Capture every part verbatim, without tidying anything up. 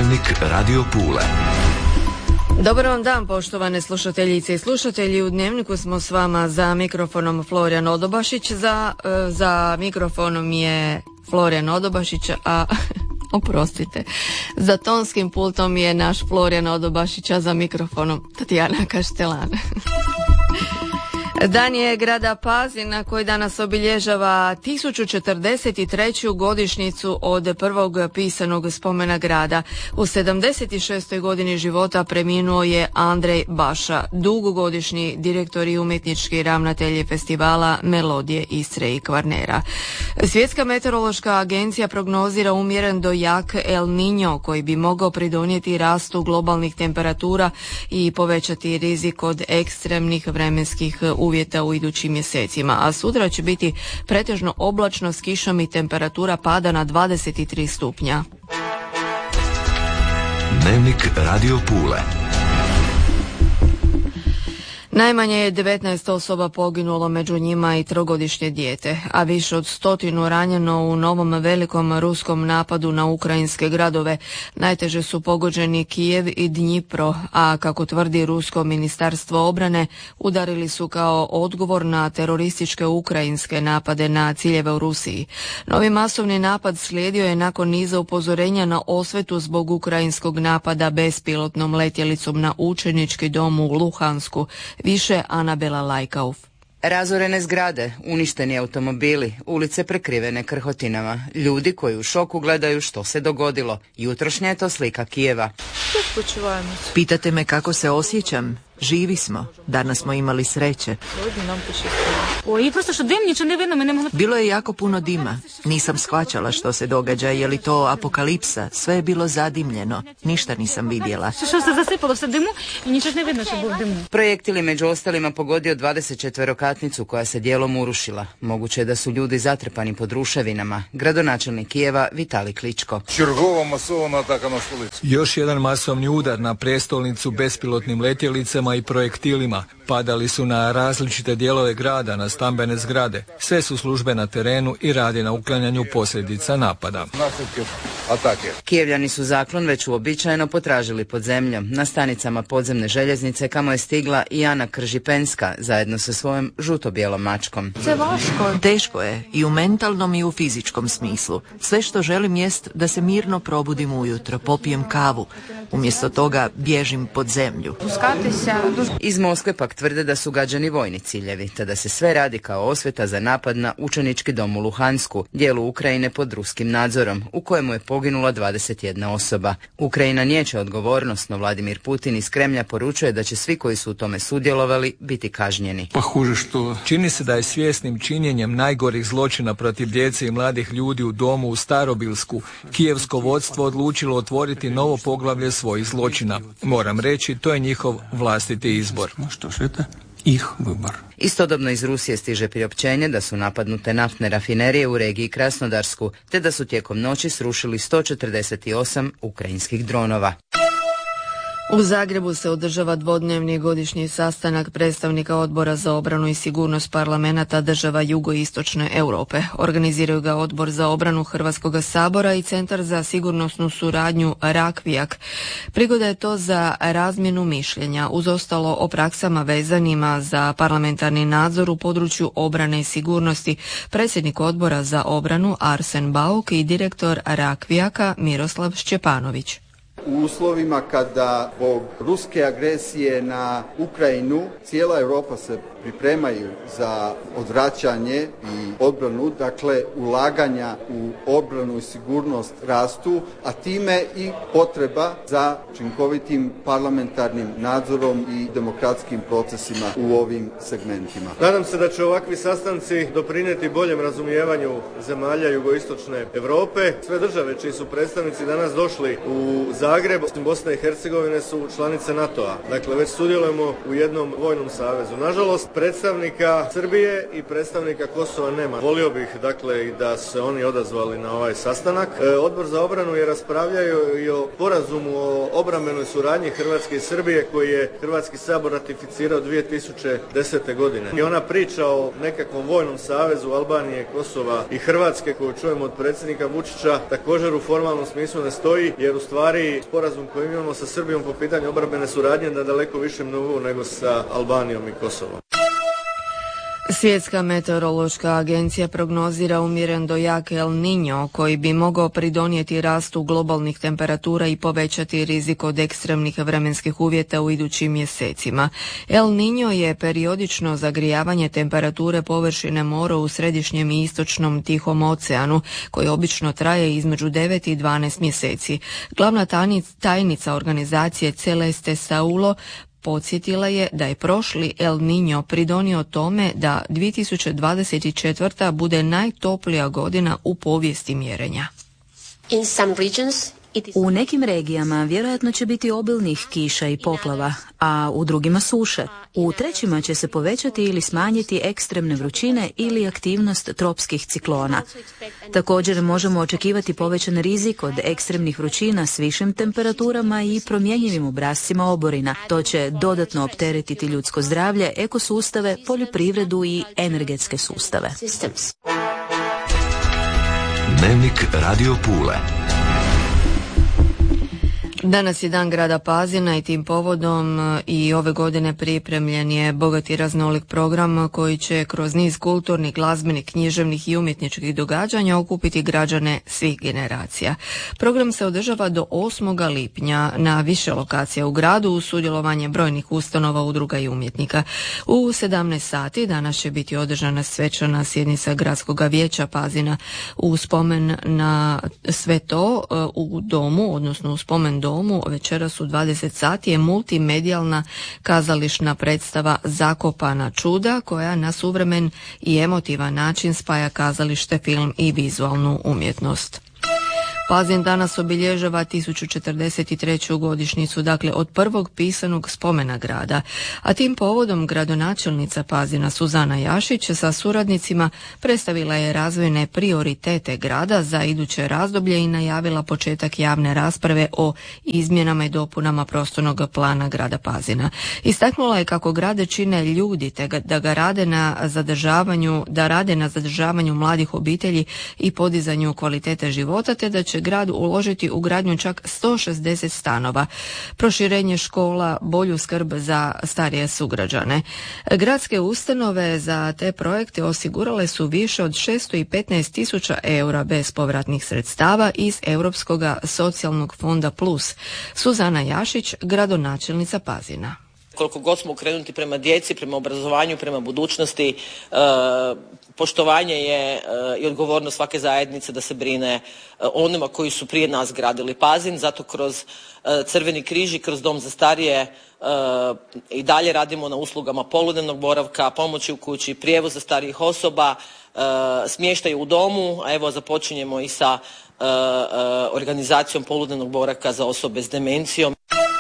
Dnevnik Radio Pule. Dobar vam dan, poštovane slušateljice i slušatelji. U Dnevniku smo s vama, za mikrofonom Florijan Odobašić, za, za mikrofonom je Florijan Odobašić, a oprostite, za tonskim pultom je naš Florijan Odobašić, a za mikrofonom Tatjana Kaštelan. Dan je grada Pazina koji danas obilježava tisuću četrdeset treću godišnjicu od prvog pisanog spomena grada. U sedamdeset šestoj godini života preminuo je Andrej Baša, dugogodišnji direktor i umjetnički ravnatelj festivala Melodije Istre i Kvarnera. Svjetska meteorološka agencija prognozira umjeren do jak El Niño koji bi mogao pridonijeti rastu globalnih temperatura i povećati rizik od ekstremnih vremenskih uvjeta uvjeta u idućim mjesecima, a sutra će biti pretežno oblačno s kišom i temperatura pada na dvadeset tri stupnja. Dnevnik Radio Pule. Najmanje je devetnaest osoba poginulo, među njima i trogodišnje dijete, a više od stotinu ranjeno u novom velikom ruskom napadu na ukrajinske gradove. Najteže su pogođeni Kijev i Dnjipro, a kako tvrdi rusko ministarstvo obrane, udarili su kao odgovor na terorističke ukrajinske napade na ciljeve u Rusiji. Novi masovni napad slijedio je nakon niza upozorenja na osvetu zbog ukrajinskog napada bespilotnom letjelicom na učenički dom u Luhansku. Više Anabela Lajkauf. Razorene zgrade, uništeni automobili, ulice prekrivene krhotinama, ljudi koji u šoku gledaju što se dogodilo. Jutrošnja je to slika Kijeva. Pitate me kako se osjećam? Živi smo. Danas smo imali sreće. Bilo je jako puno dima. Nisam shvaćala što se događa, je li to apokalipsa. Sve je bilo zadimljeno. Ništa nisam vidjela. Projektil među ostalima pogodio dvadesetčetverokatnicu koja se dijelom urušila. Moguće je da su ljudi zatrpani pod ruševinama. Gradonačelnik Kijeva Vitali Kličko. Još jedan masovni udar na prijestolnicu bespilotnim letjelicama i projektilima. Padali su na različite dijelove grada, na stambene zgrade. Sve su službe na terenu i radi na uklanjanju posljedica napada. Kijevljani su zaklon već uobičajeno potražili pod zemljom, na stanicama podzemne željeznice kamo je stigla i Ana Kržipenska zajedno sa svojom žuto-bijelom mačkom. Teško je i u mentalnom i u fizičkom smislu. Sve što želim jest da se mirno probudim ujutro, popijem kavu. Umjesto toga bježim pod zemlju. Iz Moskve pak tvrde da su gađani vojni ciljevi, te da se sve radi kao osveta za napad na učenički dom u Luhansku, dijelu Ukrajine pod ruskim nadzorom, u kojemu je poginula dvadeset jedna osoba. Ukrajina niječe odgovornost, no Vladimir Putin iz Kremlja poručuje da će svi koji su u tome sudjelovali biti kažnjeni. Čini se da je svjesnim činjenjem najgorih zločina protiv djece i mladih ljudi u domu u Starobilsku kijevsko vodstvo odlučilo otvoriti novo poglavlje svojih zločina. Moram reći, to je njihov vlastiti izbor. Istodobno iz Rusije stiže priopćenje da su napadnute naftne rafinerije u regiji Krasnodarsku, te da su tijekom noći srušili sto četrdeset osam ukrajinskih dronova. U Zagrebu se održava dvodnevni godišnji sastanak predstavnika Odbora za obranu i sigurnost parlamenata država jugoistočne Europe. Organiziraju ga Odbor za obranu Hrvatskog sabora i Centar za sigurnosnu suradnju Rakvijak. Prigoda je to za razmjenu mišljenja, uz ostalo o praksama vezanima za parlamentarni nadzor u području obrane i sigurnosti, predsjednik Odbora za obranu Arsen Bauk i direktor Rakvijaka Miroslav Šćepanović. U uslovima kada zbog ruske agresije na Ukrajinu cijela Europa se pripremaju za odvraćanje i odbranu, dakle ulaganja u obranu i sigurnost rastu, a time i potreba za učinkovitim parlamentarnim nadzorom i demokratskim procesima u ovim segmentima. Nadam se da će ovakvi sastanci doprinijeti boljem razumijevanju zemalja jugoistočne Europe. Sve države čiji su predstavnici danas došli u Zagreb, Bosna i Hercegovine, su članice NATO-a. Dakle, već sudjelujemo u jednom vojnom savezu. Nažalost, Predstavnika Srbije i predstavnika Kosova nema. Volio bih dakle i da se oni odazvali na ovaj sastanak. Odbor za obranu je raspravljao i o sporazumu o obrambenoj suradnji Hrvatske i Srbije koji je Hrvatski sabor ratificirao dvije tisuće desete. godine. I ona priča o nekakvom vojnom savezu Albanije, Kosova i Hrvatske koju čujemo od predsjednika Vučića također u formalnom smislu ne stoji, jer u stvari sporazum koji imamo sa Srbijom po pitanju obrambene suradnje na daleko višem nivou nego sa Albanijom i Kosovom. Svjetska meteorološka agencija prognozira umjeren do jak El Niño koji bi mogao pridonijeti rastu globalnih temperatura i povećati rizik od ekstremnih vremenskih uvjeta u idućim mjesecima. El Niño je periodično zagrijavanje temperature površine mora u središnjem i istočnom Tihom oceanu koji obično traje između devet i dvanaest mjeseci. Glavna tajnica organizacije Celeste Saulo podsjetila je da je prošli El Niño pridonio tome da dvije tisuće dvadeset četvrta. bude najtoplija godina u povijesti mjerenja. In some regions U nekim regijama vjerojatno će biti obilnih kiša i poplava, a u drugima suše. U trećima će se povećati ili smanjiti ekstremne vrućine ili aktivnost tropskih ciklona. Također možemo očekivati povećan rizik od ekstremnih vrućina s višim temperaturama i promjenjivim obrascima oborina. To će dodatno opteretiti ljudsko zdravlje, ekosustave, poljoprivredu i energetske sustave. Dnevnik Radio Pule. Danas je dan grada Pazina i tim povodom i ove godine pripremljen je bogat i raznolik program koji će kroz niz kulturnih, glazbenih, književnih i umjetničkih događanja okupiti građane svih generacija. Program se održava do osmoga lipnja na više lokacija u gradu uz sudjelovanje brojnih ustanova, udruga i umjetnika. U sedamnaest sati danas će biti održana svečana sjednica Gradskog vijeća Pazina. U spomen na sve to u domu, odnosno u spomen domu domu večeras u dvadeset sati je multimedijalna kazališna predstava Zakopana čuda koja na suvremen i emotivan način spaja kazalište, film i vizualnu umjetnost. Pazin danas obilježava tisuću četrdeset treću godišnjicu, dakle od prvog pisanog spomena grada, a tim povodom gradonačelnica Pazina Suzana Jašić sa suradnicima predstavila je razvojne prioritete grada za iduće razdoblje i najavila početak javne rasprave o izmjenama i dopunama prostornog plana grada Pazina. Istaknula je kako grade čine ljudi te da ga rade na zadržavanju, da rade na zadržavanju mladih obitelji i podizanju kvalitete života, te da će grad uložiti u gradnju čak sto šezdeset stanova, proširenje škola, bolju skrb za starije sugrađane. Gradske ustanove za te projekte osigurale su više od šesto petnaest tisuća eura bespovratnih sredstava iz Europskog socijalnog fonda Plus. Suzana Jašić, gradonačelnica Pazina. Koliko god smo okrenuti prema djeci, prema obrazovanju, prema budućnosti, e, poštovanje je e, i odgovornost svake zajednice da se brine e, onima koji su prije nas gradili Pazin, zato kroz e, Crveni križ i kroz Dom za starije e, i dalje radimo na uslugama poludnevnog boravka, pomoći u kući, prijevoza starijih osoba, e, smještaj u domu, a evo započinjemo i sa e, e, organizacijom poludnevnog boravka za osobe s demencijom.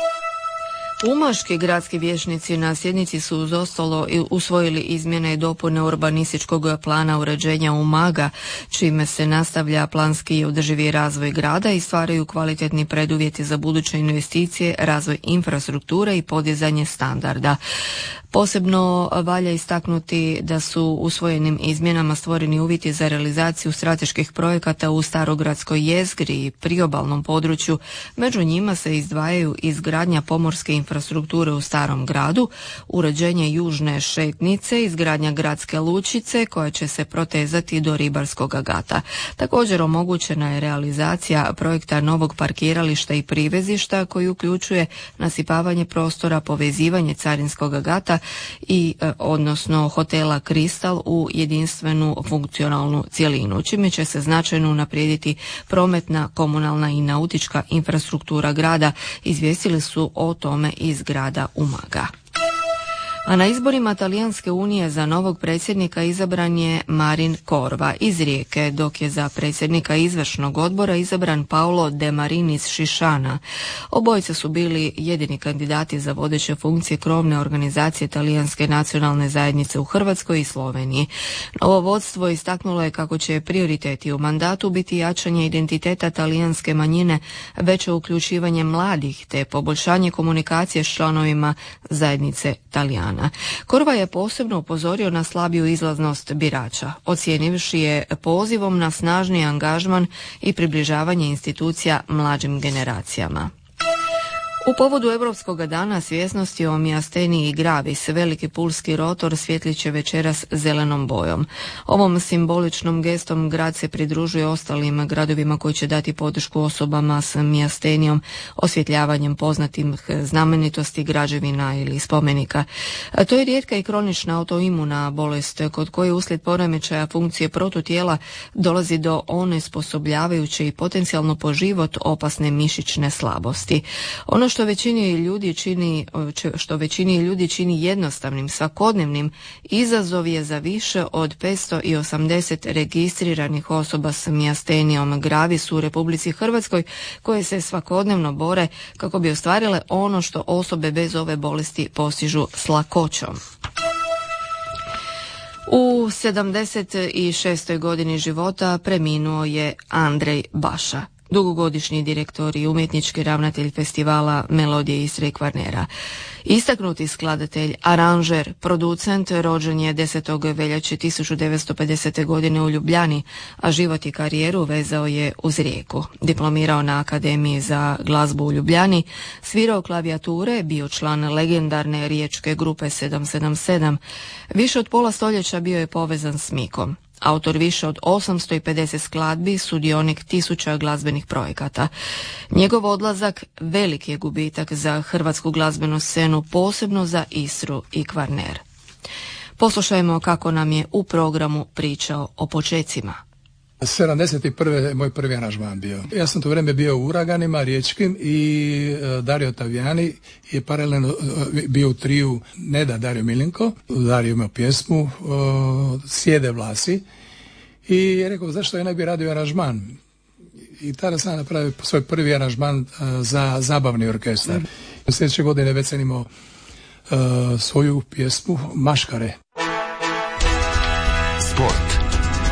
Umaški gradski vijećnici na sjednici su uz ostalo usvojili izmjene i dopune urbanističkog plana uređenja Umaga, čime se nastavlja planski i održivi razvoj grada i stvaraju kvalitetni preduvjeti za buduće investicije, razvoj infrastrukture i podizanje standarda. Posebno valja istaknuti da su usvojenim izmjenama stvoreni uvjeti za realizaciju strateških projekata u starogradskoj jezgri i priobalnom području. Među njima se izdvajaju izgradnja pomorske infrastrukture u starom gradu, uređenje južne šetnice, izgradnja gradske lučice koja će se protezati do ribarskog gata. Također omogućena je realizacija projekta novog parkirališta i privezišta koji uključuje nasipavanje prostora, povezivanje carinskog gata i odnosno hotela Kristal u jedinstvenu funkcionalnu cjelinu, čime će se značajno unaprijediti prometna, komunalna i nautička infrastruktura grada, izvijestili su o tome iz grada Umaga. A na izborima Talijanske unije za novog predsjednika izabran je Marin Corva iz Rijeke, dok je za predsjednika izvršnog odbora izabran Paolo De Marini iz Šišana. Obojica su bili jedini kandidati za vodeće funkcije krovne organizacije Talijanske nacionalne zajednice u Hrvatskoj i Sloveniji. Novo vodstvo istaknulo je kako će prioriteti u mandatu biti jačanje identiteta talijanske manjine, veće uključivanje mladih te poboljšanje komunikacije s članovima zajednice Talijana. Corva je posebno upozorio na slabiju izlaznost birača, ocijenivši je pozivom na snažni angažman i približavanje institucija mlađim generacijama. U povodu Europskog dana svjesnosti o mijasteniji gravis, veliki pulski rotor svjetlit će večeras zelenom bojom. Ovom simboličnom gestom grad se pridružuje ostalim gradovima koji će dati podršku osobama s mijastenijom, osvjetljavanjem poznatim znamenitosti građevina ili spomenika. To je rijetka i kronična autoimuna bolest kod koje uslijed poremećaja funkcije protutijela dolazi do onesposobljavajuće i potencijalno po život opasne mišićne slabosti. Ono što većini ljudi čini, što većini ljudi čini jednostavnim, svakodnevnim, izazov je za više od petsto osamdeset registriranih osoba s mijastenijom gravis u Republici Hrvatskoj koje se svakodnevno bore kako bi ostvarile ono što osobe bez ove bolesti postižu s lakoćom. U sedamdeset šestoj godini života preminuo je Andrej Baša, dugogodišnji direktor i umjetnički ravnatelj festivala Melodije Istre i Kvarnera. Istaknuti skladatelj, aranžer, producent, rođen je desetog veljače tisuću devetsto pedesete. godine u Ljubljani, a život i karijeru vezao je uz Rijeku. Diplomirao na Akademiji za glazbu u Ljubljani, svirao klavijature, bio član legendarne riječke grupe sedam sedam sedam. Više od pola stoljeća bio je povezan s Mikom. Autor više od osamsto pedeset skladbi, sudionik tisuća glazbenih projekata. Njegov odlazak veliki je gubitak za hrvatsku glazbenu scenu, posebno za Istru i Kvarner. Poslušajmo kako nam je u programu pričao o počecima. sedamdeset prve je moj prvi aranžman bio. Ja sam to vrijeme bio u Uraganima riječkim i Dario Tavijani je paralelno bio u triju Neda Dario Milinko. Dario imao pjesmu Sjede vlasi i je rekao zašto ja ne bi radio aranžman. I tada sam napravio svoj prvi aranžman za zabavni orkestar. Mm. Sljedeće godine već sam imao uh, svoju pjesmu Maškare. Sport.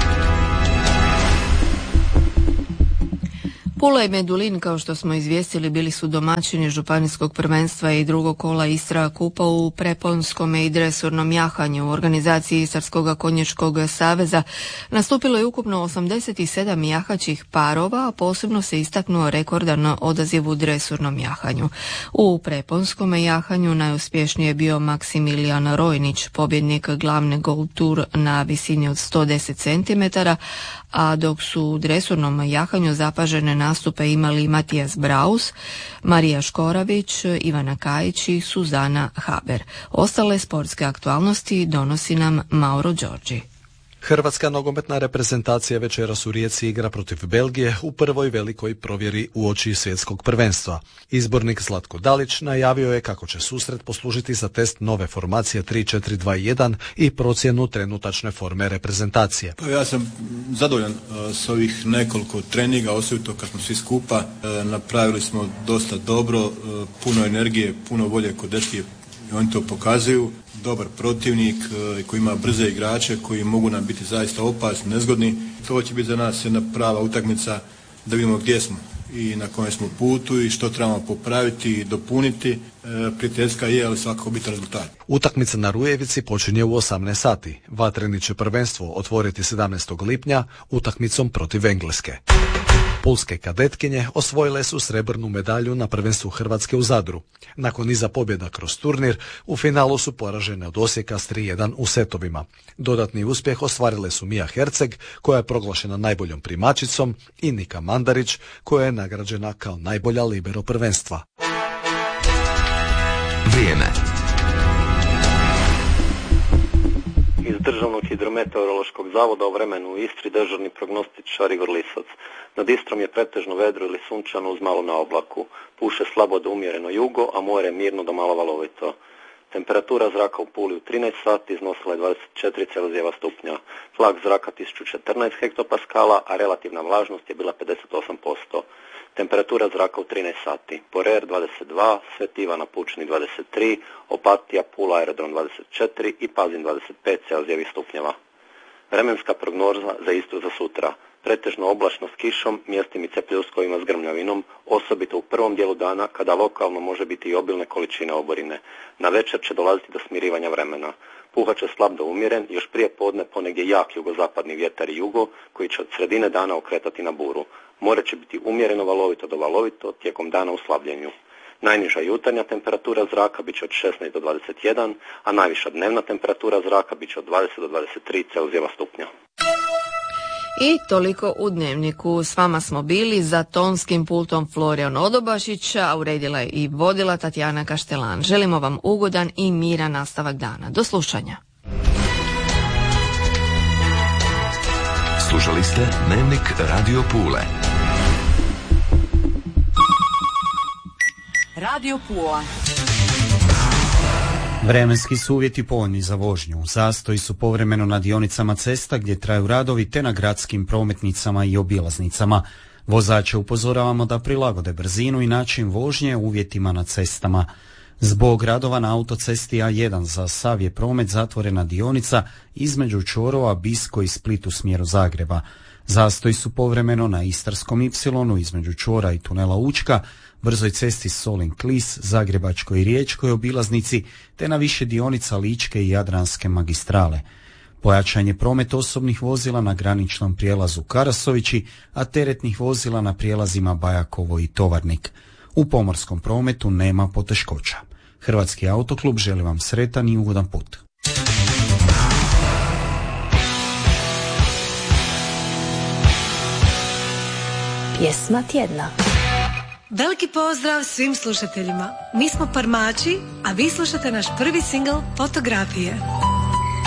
Pula i Medulin, kao što smo izvijestili, bili su domaćini županijskog prvenstva i drugog kola Istra kupa u preponskom i dresurnom jahanju. U organizaciji Istarskog konjičkog saveza nastupilo je ukupno osamdeset sedam jahačih parova, a posebno se istaknuo rekordan odaziv u dresurnom jahanju. U preponskom jahanju najuspješniji je bio Maksimilijan Rojnić, pobjednik glavne Gold Tour na visini od sto deset centimetara, a dok su u dresurnom jahanju zapažene nastupe imali Matijas Braus, Marija Škoravić, Ivana Kajić i Suzana Haber. Ostale sportske aktualnosti donosi nam Mauro Đorđi. Hrvatska nogometna reprezentacija večeras u Rijeci igra protiv Belgije u prvoj velikoj provjeri uoči svjetskog prvenstva. Izbornik Zlatko Dalić najavio je kako će susret poslužiti za test nove formacije tri četiri dva jedan i procjenu trenutačne forme reprezentacije. Pa ja sam zadovoljan uh, s ovih nekoliko treninga, osobito kad smo svi skupa. Uh, napravili smo dosta dobro, uh, puno energije, puno volje kod dečki. Oni to pokazuju. Dobar protivnik koji ima brze igrače koji mogu nam biti zaista opasni, nezgodni. To će biti za nas jedna prava utakmica da vidimo gdje smo i na kojem smo putu i što trebamo popraviti i dopuniti. E, prijateljska je, ali svakako biti rezultat. Utakmica na Rujevici počinje u osamnaest sati. Vatreni će prvenstvo otvoriti sedamnaestog lipnja utakmicom protiv Engleske. Pulske kadetkinje osvojile su srebrnu medalju na prvenstvu Hrvatske u Zadru. Nakon niza pobjeda kroz turnir, u finalu su poražene od Osijeka s tri jedan u setovima. Dodatni uspjeh ostvarile su Mija Herceg, koja je proglašena najboljom primačicom, i Nika Mandarić, koja je nagrađena kao najbolja libero prvenstva. Vrijeme. Iz Državnog hidrometeorološkog zavoda o vremenu u Istri dežurni prognostičar Igor Lisac. Nad Istrom je pretežno vedro ili sunčano uz malo na oblaku. Puše slabo do umjereno jugo, a more je mirno do malo valovito. Temperatura zraka u Puli u trinaest sati iznosila je dvadeset četiri Celzijeva stupnja, tlak zraka tisuću četrnaest hektopaskala, a relativna vlažnost je bila pedeset osam posto. Temperatura zraka u trinaest sati, Porer dvadeset dva, Sveti Ivan na Pučini dvadeset tri, Opatija, Pula, Aerodrom dvadeset četiri i Pazin dvadeset pet Celzijevih stupnjeva. Vremenska prognoza za Istru za sutra. Pretežno oblačno s kišom, mjestimice pljuskovima s grmljavinom, osobito u prvom dijelu dana kada lokalno može biti i obilne količine oborine. Na večer će dolaziti do smirivanja vremena. Puhat će slab do umjeren, još prije podne ponegdje jak jugozapadni vjetar i jugo koji će od sredine dana okretati na buru. More će biti umjereno valovito do valovito tijekom dana u slabljenju. Najniža jutarnja temperatura zraka bit će od šesnaest do dvadeset jedan, a najviša dnevna temperatura zraka bit će od dvadeset do dvadeset tri Celzijeva stupnja. I toliko u Dnevniku. S vama smo bili za tonskim pultom Florijan Odobašić, a uredila je i vodila Tatjana Kaštelan. Želimo vam ugodan i miran nastavak dana. Do slušanja. Slušali ste Dnevnik Radio Pule. Radio Pula. Vremenski su uvjeti povoljni za vožnju. Zastoji su povremeno na dionicama cesta gdje traju radovi te na gradskim prometnicama i obilaznicama. Vozače upozoravamo da prilagode brzinu i način vožnje uvjetima na cestama. Zbog radova na autocesti A jedan za sav je promet zatvorena dionica između čvorova Bisko i Split u smjeru Zagreba. Zastoji su povremeno na Istarskom ipsilonu između čvora i tunela Učka, brzoj cesti Solin-Klis, Zagrebačkoj i Riječkoj obilaznici, te na više dionica Ličke i Jadranske magistrale. Pojačan je promet osobnih vozila na graničnom prijelazu Karasovići, a teretnih vozila na prijelazima Bajakovo i Tovarnik. U pomorskom prometu nema poteškoća. Hrvatski autoklub želi vam sretan i ugodan put. Pjesma tjedna. Veliki pozdrav svim slušateljima. Mi smo Parmači, a vi slušate naš prvi singl Fotografije.